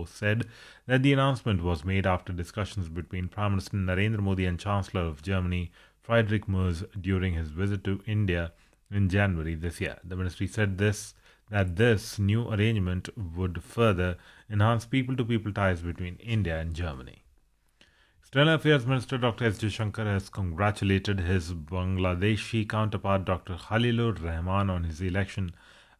Post said that the announcement was made after discussions between Prime Minister Narendra Modi and Chancellor of Germany Friedrich Merz during his visit to India in January this year. The ministry said this new arrangement would further enhance people-to-people ties between India and Germany. External Affairs Minister Dr. S. Jaishankar has congratulated his Bangladeshi counterpart Dr. Khalilur Rahman on his election